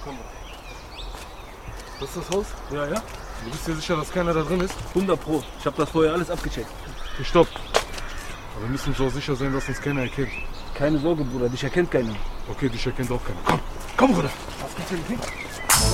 Komm. Das ist das Haus? Ja, ja. Du bist dir sicher, dass keiner da drin ist? 100 Pro. Ich habe das vorher alles abgecheckt. Okay, stopp. Aber wir müssen so sicher sein, dass uns keiner erkennt. Keine Sorge, Bruder. Dich erkennt keiner. Okay, dich erkennt auch keiner. Komm, komm, Bruder. Was gibt's denn?